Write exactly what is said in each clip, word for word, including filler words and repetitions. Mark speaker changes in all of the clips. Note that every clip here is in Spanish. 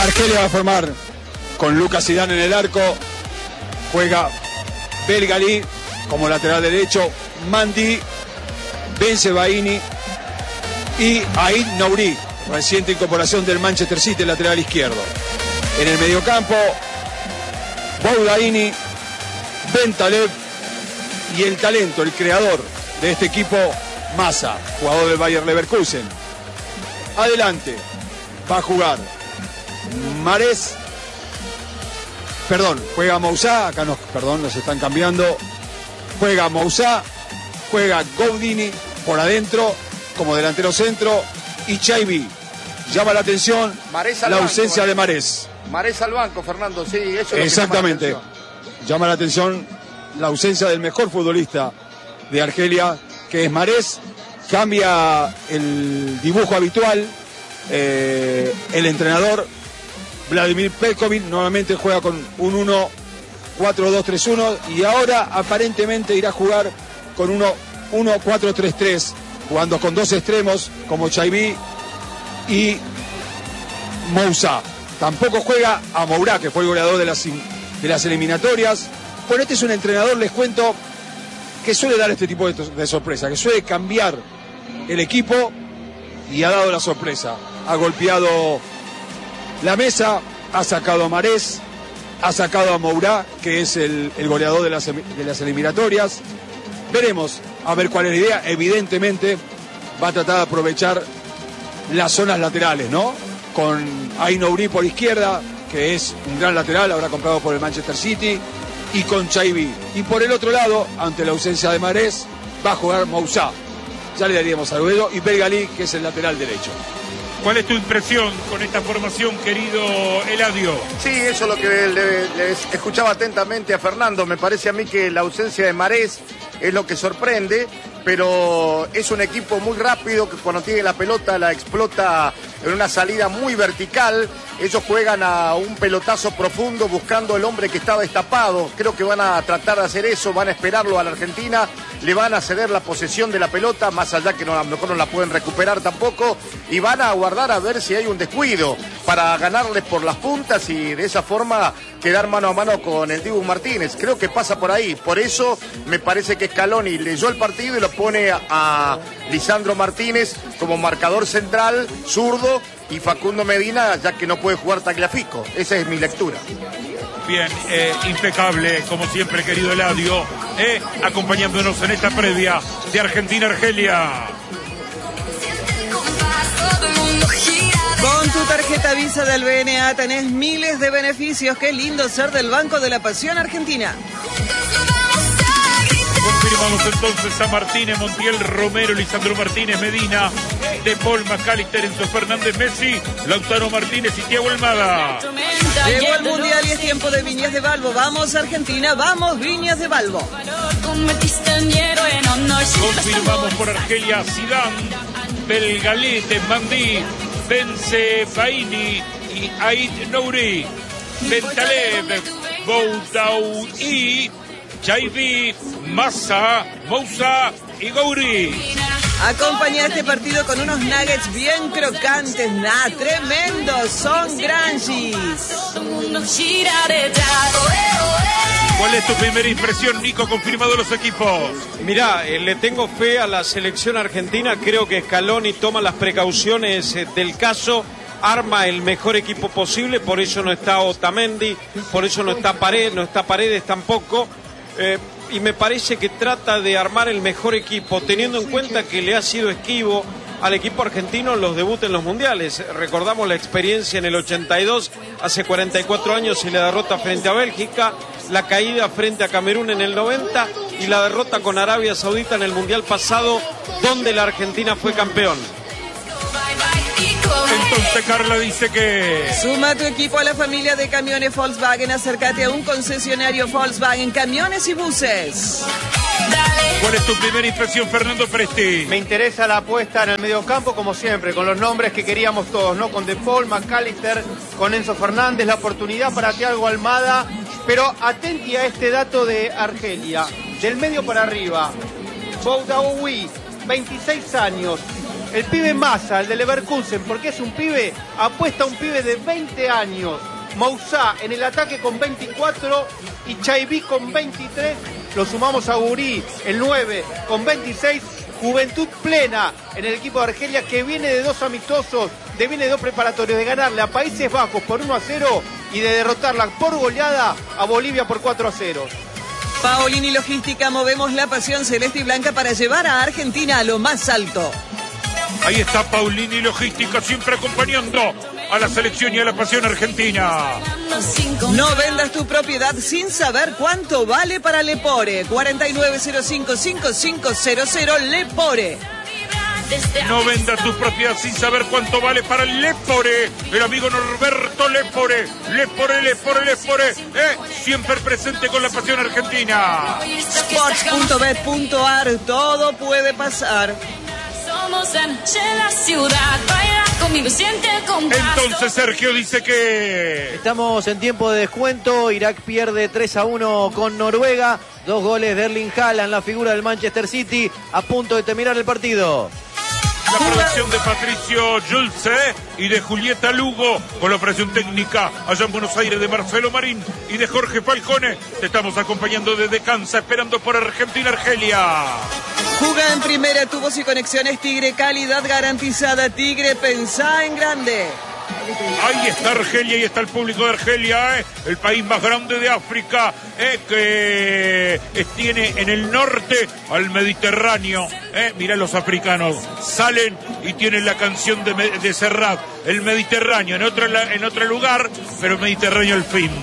Speaker 1: Argelia va a formar con Lucas Zidane en el arco. Juega Belgalí como lateral derecho, Mandi, Bensebaini y Aït Nouri, reciente incorporación del Manchester City, lateral izquierdo. En el mediocampo, Boudaini, Bentaleb y el talento, el creador de este equipo, Massa, jugador del Bayer Leverkusen. Adelante va a jugar Mahrez, perdón, juega Moussa, acá nos, perdón, nos están cambiando. Juega Moussa, juega Goudini por adentro como delantero centro y Chaibi. Llama la atención la ausencia de Mahrez.
Speaker 2: Mahrez al banco, Fernando, sí, eso es
Speaker 1: exactamente.
Speaker 2: Llama la,
Speaker 1: llama la atención la ausencia del mejor futbolista de Argelia, que es Mahrez. Cambia el dibujo habitual. Eh, el entrenador Vladimir Petkovic nuevamente juega con un uno cuatro dos tres uno y ahora aparentemente irá a jugar con un uno cuatro tres tres, jugando con dos extremos como Chaibi y Moussa. Tampoco juega a Mourá, que fue el goleador de las, de las eliminatorias. Bueno, este es un entrenador, les cuento, que suele dar este tipo de, de sorpresa, que suele cambiar el equipo y ha dado la sorpresa. Ha golpeado la mesa, ha sacado a Mahrez, ha sacado a Mourá, que es el, el goleador de las, de las eliminatorias. Veremos a ver cuál es la idea. Evidentemente va a tratar de aprovechar las zonas laterales, ¿no? Con Aït Nouri por izquierda, que es un gran lateral, ahora comprado por el Manchester City, y con Chaibi. Y por el otro lado, ante la ausencia de Mahrez, va a jugar Moussa. Ya le daríamos al dedo, y Belgalí, que es el lateral derecho.
Speaker 3: ¿Cuál es tu impresión con esta formación, querido Eladio?
Speaker 2: Sí, eso es lo que le, le escuchaba atentamente a Fernando. Me parece a mí que la ausencia de Mahrez es lo que sorprende, pero es un equipo muy rápido que cuando tiene la pelota la explota en una salida muy vertical. Ellos juegan a un pelotazo profundo buscando el hombre que está destapado. Creo que van a tratar de hacer eso, van a esperarlo a la Argentina, le van a ceder la posesión de la pelota, más allá que no, a lo mejor no la pueden recuperar tampoco, y van a aguardar a ver si hay un descuido para ganarles por las puntas y de esa forma quedar mano a mano con el Dibu Martínez. Creo que pasa por ahí. Por eso me parece que Scaloni leyó el partido y lo pone a, a Lisandro Martínez como marcador central, zurdo, y Facundo Medina, ya que no puede jugar Tagliafico. Esa es mi lectura.
Speaker 3: Bien, eh, impecable, como siempre, querido Eladio, eh, acompañándonos en esta previa de Argentina-Argelia.
Speaker 4: Con tu tarjeta Visa del B N A tenés miles de beneficios. Qué lindo ser del Banco de la Pasión Argentina.
Speaker 3: Confirmamos entonces a Martínez, Montiel, Romero, Lisandro Martínez, Medina, De Paul, McAllister, Enzo Fernández, Messi, Lautaro Martínez y Thiago Almada.
Speaker 4: Llegó el Mundial y es tiempo de Viñas de Balbo. Vamos Argentina, vamos Viñas de Balbo.
Speaker 3: Confirmamos por Argelia Zidane, Belgalí, Mandi, Bensebaini y Aït Nouri, Bentaleb, Boudaoui, Chaibi, Massa, Moussa y Gouri.
Speaker 4: Acompaña este partido con unos nuggets bien crocantes, nah, tremendos, son granjis.
Speaker 3: ¿Cuál es tu primera impresión, Nico, confirmado los equipos?
Speaker 5: Mirá, eh, le tengo fe a la selección argentina, creo que Scaloni toma las precauciones eh, del caso, arma el mejor equipo posible, por eso no está Otamendi, por eso no está Paredes, no está Paredes tampoco. Eh, y me parece que trata de armar el mejor equipo, teniendo en cuenta que le ha sido esquivo al equipo argentino en los debuts en los mundiales. Recordamos la experiencia en el ochenta y dos, hace cuarenta y cuatro años, y la derrota frente a Bélgica, la caída frente a Camerún en el noventa y la derrota con Arabia Saudita en el mundial pasado, donde la Argentina fue campeón.
Speaker 3: Entonces Carla dice que...
Speaker 4: Suma tu equipo a la familia de camiones Volkswagen. Acércate a un concesionario Volkswagen, camiones y buses.
Speaker 3: ¿Cuál es tu primera impresión, Fernando Presti?
Speaker 6: Me interesa la apuesta en el mediocampo, como siempre, con los nombres que queríamos todos, ¿no? Con De Paul, McAllister, con Enzo Fernández, la oportunidad para Thiago Almada. Pero atenti a este dato de Argelia. Del medio para arriba, Boudaoui, veintiséis años, El pibe Massa, el de Leverkusen, porque es un pibe, apuesta a un pibe de veinte años. Moussa en el ataque con veinticuatro y Chaiví con veintitrés. Lo sumamos a Gurí, el nueve, con veintiséis. Juventud plena en el equipo de Argelia, que viene de dos amistosos, de viene de dos preparatorios, de ganarle a Países Bajos por uno a cero y de derrotarla por goleada a Bolivia por cuatro a cero.
Speaker 4: Paolini Logística, movemos la pasión celeste y blanca para llevar a Argentina a lo más alto.
Speaker 3: Ahí está Paolini Logística, siempre acompañando a la selección y a la pasión argentina.
Speaker 4: No vendas tu propiedad sin saber cuánto vale para Lepore. cuarenta y nueve cero cinco cinco cinco cero cero Lepore.
Speaker 3: No vendas tu propiedad sin saber cuánto vale para el Lepore. El amigo Norberto Lepore. Lepore, Lepore, Lepore. Eh, siempre presente con la pasión argentina.
Speaker 4: Sports punto bet punto ar, todo puede pasar.
Speaker 3: Entonces Sergio dice que
Speaker 7: estamos en tiempo de descuento. Irak pierde tres a uno con Noruega. Dos goles de Erling Haaland, la figura del Manchester City, a punto de terminar el partido.
Speaker 3: La producción de Patricio Julce y de Julieta Lugo, con la operación técnica allá en Buenos Aires de Marcelo Marín y de Jorge Falcone. Te estamos acompañando desde Kansas, esperando por Argentina-Argelia.
Speaker 4: Juga en primera, tubos y conexiones Tigre, calidad garantizada. Tigre, pensá en grande.
Speaker 3: Ahí está Argelia, ahí está el público de Argelia, ¿eh? El país más grande de África, ¿eh? Que eh, tiene en el norte al Mediterráneo. ¿eh? Mirá, los africanos salen y tienen la canción de, de Serrat, el Mediterráneo, en otro, en otro lugar, pero Mediterráneo al fin.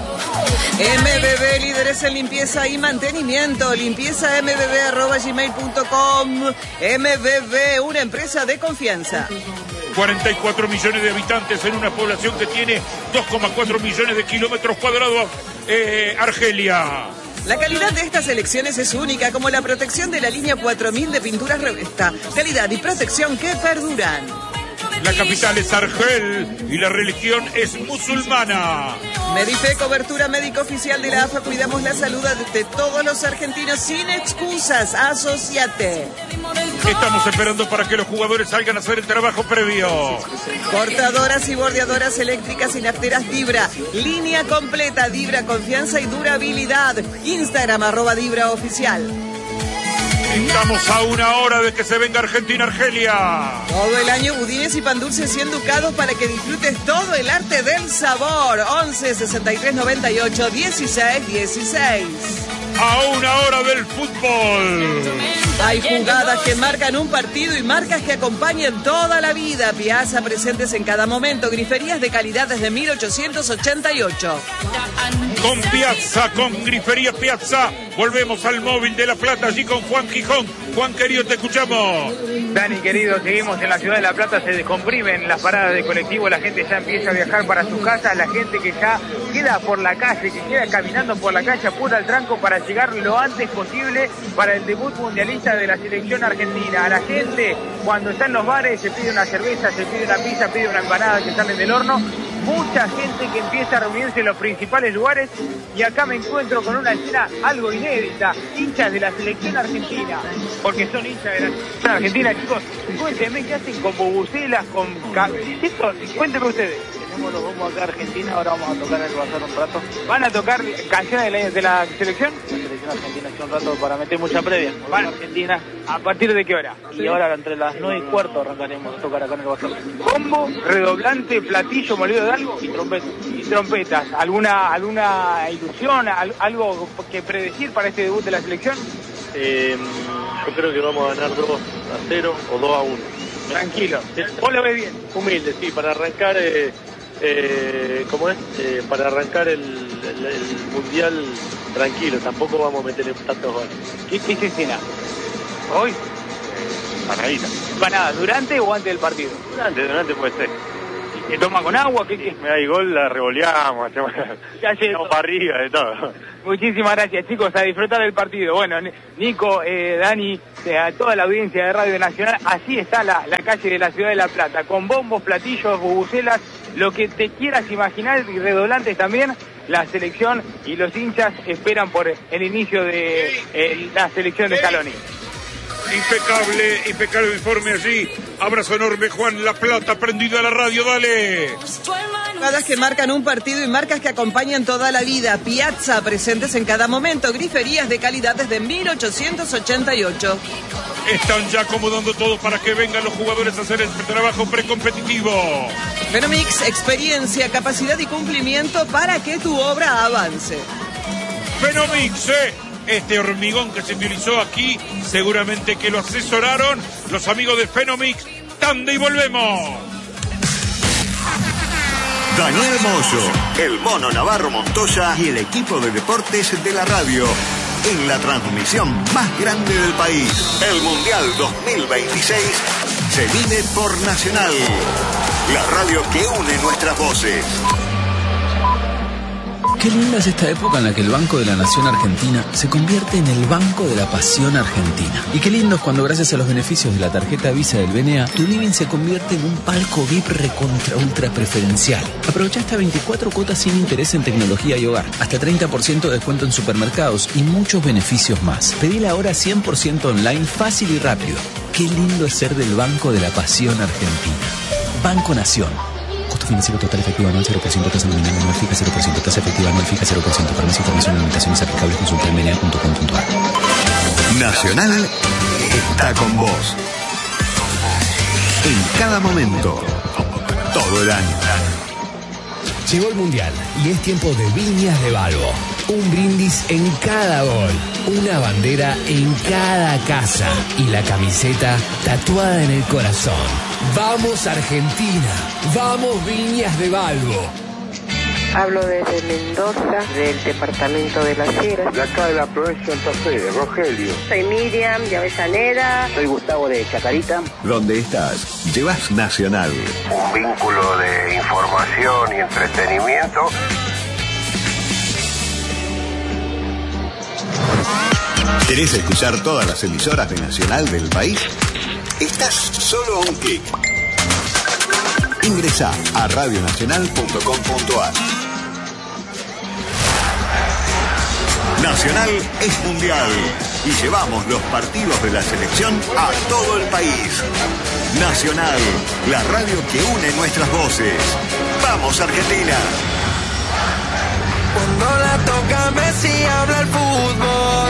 Speaker 4: M B B, líderes en limpieza y mantenimiento. Limpieza m b b arroba gmail punto com. M B B, una empresa de confianza.
Speaker 3: cuarenta y cuatro millones de habitantes en una población que tiene dos coma cuatro millones de kilómetros cuadrados. Eh, Argelia.
Speaker 4: La calidad de estas elecciones es única, como la protección de la línea cuatro mil de pinturas Revesta. Calidad y protección que perduran.
Speaker 3: La capital es Argel y la religión es musulmana.
Speaker 4: Medife, cobertura médica oficial de la A F A. Cuidamos la salud de todos los argentinos sin excusas. Asociate.
Speaker 3: Estamos esperando para que los jugadores salgan a hacer el trabajo previo.
Speaker 4: Cortadoras y bordeadoras eléctricas y nafteras Dibra. Línea completa, Dibra, confianza y durabilidad. Instagram, arroba Dibra oficial.
Speaker 3: Estamos a una hora de que se venga Argentina-Argelia.
Speaker 4: Todo el año budines y pan dulces y enducados para que disfrutes todo el arte del sabor. once sesenta y tres noventa y ocho dieciséis dieciséis.
Speaker 3: A una hora del fútbol.
Speaker 4: Hay jugadas que marcan un partido y marcas que acompañan toda la vida. Piazza, presentes en cada momento. Griferías de calidad desde mil ochocientos ochenta y ocho.
Speaker 3: Con Piazza, con Grifería Piazza, volvemos al móvil de La Plata, allí con Juan Gijón. Juan, querido, te escuchamos.
Speaker 8: Dani, querido, seguimos en la ciudad de La Plata, se descomprimen las paradas de colectivo, la gente ya empieza a viajar para sus casas, la gente que ya queda por la calle, que queda caminando por la calle, apura al tranco para llegar lo antes posible para el debut mundialista de la selección argentina. A la gente, cuando está en los bares, se pide una cerveza, se pide una pizza, pide una empanada que salen del horno. Mucha gente que empieza a reunirse en los principales lugares y acá me encuentro con una escena algo inédita, hinchas de la selección argentina, porque son hinchas de la selección argentina. Chicos, cuéntenme qué hacen con bubucelas, con... Esto, cuéntenme ustedes.
Speaker 9: Tenemos los bombos acá a Argentina, ahora vamos a tocar en el bazar un rato.
Speaker 8: ¿Van a tocar canciones de la, de la selección?
Speaker 9: La selección argentina hace un rato para meter mucha previa.
Speaker 8: ¿Van?
Speaker 9: Argentina.
Speaker 8: ¿A partir de qué hora?
Speaker 9: Y ahora entre las nueve y cuarto arrancaremos a tocar acá en el bazar.
Speaker 8: Bombo, redoblante, platillo, molido de algo
Speaker 9: y trompetas.
Speaker 8: Y trompetas. ¿Alguna, alguna ilusión, al, algo que predecir para este debut de la selección?
Speaker 9: Eh, yo creo que vamos a ganar dos a cero o dos a uno.
Speaker 8: Tranquilo. ¿Vos lo ves bien?
Speaker 9: Humilde, sí, para arrancar... Eh, Eh, ¿cómo es? Eh, para arrancar el, el, el mundial tranquilo, tampoco vamos a meter en tantos goles.
Speaker 8: ¿Qué, qué se cena? ¿Hoy?
Speaker 9: Panadita.
Speaker 8: ¿Panada durante o antes del partido?
Speaker 9: Durante, durante puede ser.
Speaker 8: ¿Y se toma con agua? ¿Qué, qué?
Speaker 9: Me da gol, la revoleamos, hacemos para arriba, de todo.
Speaker 8: Muchísimas gracias, chicos, a disfrutar del partido. Bueno, Nico, eh, Dani, eh, a toda la audiencia de Radio Nacional, así está la, la calle de la ciudad de La Plata, con bombos, platillos, bubucelas, lo que te quieras imaginar, y redoblantes también. La selección y los hinchas esperan por el inicio de eh, la selección de Scaloni.
Speaker 3: Impecable, impecable informe allí. Abrazo enorme, Juan La Plata, prendido a la radio, dale.
Speaker 4: Jugadas que marcan un partido y marcas que acompañan toda la vida. Piazza, presentes en cada momento. Griferías de calidad desde mil ochocientos ochenta y ocho.
Speaker 3: Están ya acomodando todo para que vengan los jugadores a hacer el trabajo precompetitivo.
Speaker 4: Fenomix, experiencia, capacidad y cumplimiento para que tu obra avance.
Speaker 3: Fenomix, eh. Este hormigón que se utilizó aquí, seguramente que lo asesoraron los amigos de Fenomix. Tanda y volvemos.
Speaker 10: Daniel Moyo, el Mono Navarro Montoya y el equipo de deportes de la radio. En la transmisión más grande del país, el Mundial dos mil veintiséis, se vive por Nacional. La radio que une nuestras voces.
Speaker 11: Qué linda es esta época en la que el Banco de la Nación Argentina se convierte en el Banco de la Pasión Argentina. Y qué lindo es cuando, gracias a los beneficios de la tarjeta Visa del B N A, tu living se convierte en un palco V I P recontra ultra preferencial. Aprovecha hasta veinticuatro cuotas sin interés en tecnología y hogar, hasta treinta por ciento de descuento en supermercados y muchos beneficios más. Pedila ahora cien por ciento online, fácil y rápido. Qué lindo es ser del Banco de la Pasión Argentina. Banco Nación. Costo financiero total efectivo anual cero por ciento, tasa nominal anual fija cero por ciento, tasa efectiva anual fija cero por ciento. Para más información y limitaciones aplicables consulta en b n a punto com punto a r.
Speaker 10: Nacional está con vos. En cada momento. Todo el año.
Speaker 12: Llegó el Mundial y es tiempo de Viñas de Balbo. Un brindis en cada gol, una bandera en cada casa y la camiseta tatuada en el corazón. ¡Vamos Argentina! ¡Vamos Viñas de Balbo!
Speaker 13: Hablo desde Mendoza, del departamento de Las Heras.
Speaker 14: De acá de la provincia de Santa Fe, de Rogelio.
Speaker 13: Soy Miriam de Avellaneda.
Speaker 14: Soy Gustavo de Chacarita.
Speaker 10: Donde estás, llevas Nacional.
Speaker 14: Un vínculo de información y entretenimiento.
Speaker 10: ¿Querés escuchar todas las emisoras de Nacional del país? Estás solo a un clic. Ingresá a radio nacional punto com punto a r. Nacional es mundial y llevamos los partidos de la selección a todo el país. Nacional, la radio que une nuestras voces. ¡Vamos Argentina!
Speaker 15: Cuando la toca Messi habla el fútbol.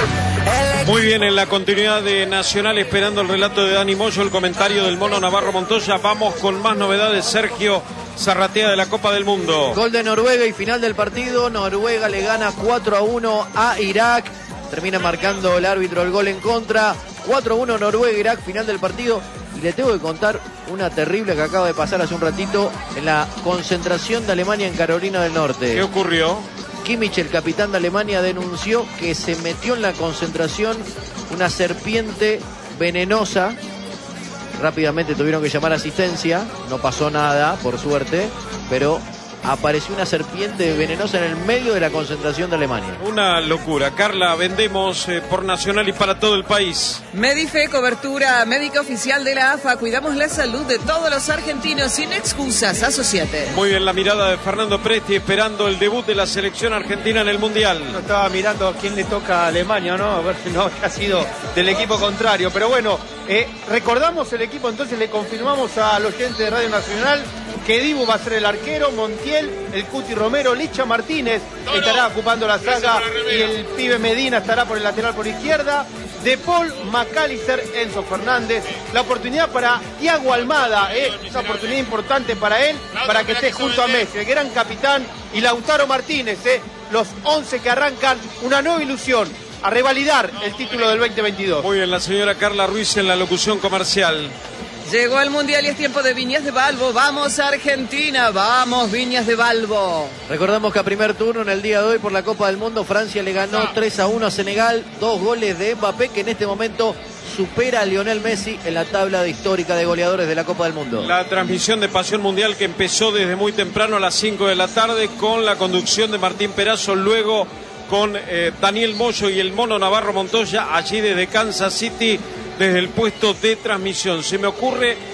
Speaker 5: Muy bien, en la continuidad de Nacional, esperando el relato de Dani Moyo, el comentario del Mono Navarro Montoya. Vamos con más novedades. Sergio Zarratea de la Copa del Mundo.
Speaker 7: Gol de Noruega y final del partido. Noruega le gana cuatro a uno a Irak. Termina marcando el árbitro el gol en contra. cuatro a uno Noruega-Irak, final del partido. Y le tengo que contar una terrible que acaba de pasar hace un ratito en la concentración de Alemania en Carolina del Norte.
Speaker 5: ¿Qué ocurrió?
Speaker 7: Kimmich, el capitán de Alemania, denunció que se metió en la concentración una serpiente venenosa. Rápidamente tuvieron que llamar asistencia, no pasó nada, por suerte, pero apareció una serpiente venenosa en el medio de la concentración de Alemania.
Speaker 5: Una locura. Carla, vendemos eh, por Nacional y para todo el país.
Speaker 4: Medife, cobertura médica oficial de la A F A. Cuidamos la salud de todos los argentinos sin excusas. Asociate.
Speaker 5: Muy bien, la mirada de Fernando Presti esperando el debut de la selección argentina en el Mundial.
Speaker 6: No estaba mirando a quién le toca a Alemania, ¿no? A ver si no ha sido del equipo contrario. Pero bueno, eh, recordamos el equipo, entonces le confirmamos al oyente de Radio Nacional que Dibu va a ser el arquero, Montiel, el Cuti Romero, Licha Martínez estará ocupando la saga y el pibe Medina estará por el lateral por izquierda. De Paul, McAllister, Enzo Fernández. La oportunidad para Thiago Almada, ¿eh? Esa oportunidad importante para él, para que esté junto a Messi, el gran capitán, y Lautaro Martínez, ¿eh? Los once que arrancan una nueva ilusión, a revalidar el título del veinte veintidós.
Speaker 5: Muy bien, la señora Carla Ruiz en la locución comercial.
Speaker 4: Llegó el Mundial y es tiempo de Viñas de Balbo. ¡Vamos Argentina! ¡Vamos Viñas de Balbo!
Speaker 7: Recordamos que a primer turno en el día de hoy por la Copa del Mundo, Francia le ganó tres a uno a Senegal. Dos goles de Mbappé, que en este momento supera a Lionel Messi en la tabla de histórica de goleadores de la Copa del Mundo.
Speaker 5: La transmisión de Pasión Mundial que empezó desde muy temprano a las cinco de la tarde con la conducción de Martín Perazo, luego con eh, Daniel Moyo y el Mono Navarro Montoya allí desde Kansas City, desde el puesto de transmisión. Se me ocurre